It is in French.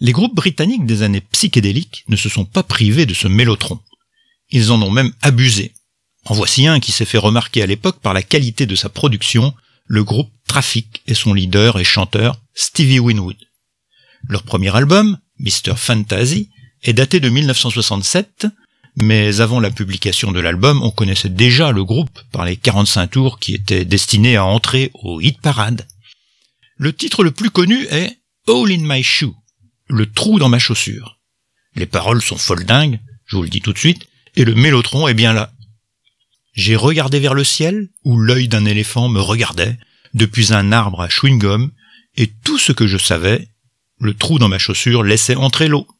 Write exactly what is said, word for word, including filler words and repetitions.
Les groupes britanniques des années psychédéliques ne se sont pas privés de ce mélotron. Ils en ont même abusé. En voici un qui s'est fait remarquer à l'époque par la qualité de sa production, le groupe Traffic et son leader et chanteur Stevie Winwood. Leur premier album, mister Fantasy, est daté de mille neuf cent soixante-sept, mais avant la publication de l'album, on connaissait déjà le groupe par les quarante-cinq tours qui étaient destinés à entrer au hit parade. Le titre le plus connu est « Hole in my shoe », le trou dans ma chaussure. Les paroles sont foldingues, je vous le dis tout de suite, et le mélotron est bien là. J'ai regardé vers le ciel, où l'œil d'un éléphant me regardait, depuis un arbre à chewing-gum, et tout ce que je savais, le trou dans ma chaussure laissait entrer l'eau.